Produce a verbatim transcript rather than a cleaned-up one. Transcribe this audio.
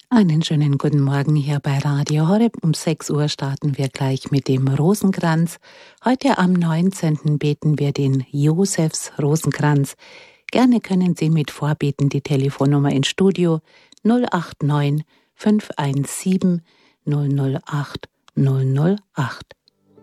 Einen schönen guten Morgen hier bei Radio Horeb. Um sechs Uhr starten wir gleich mit dem Rosenkranz. Heute am neunzehnten beten wir den Josefs Rosenkranz. Gerne können Sie mit vorbeten. Die Telefonnummer ins Studio null acht neun fünf eins sieben null null acht null null acht.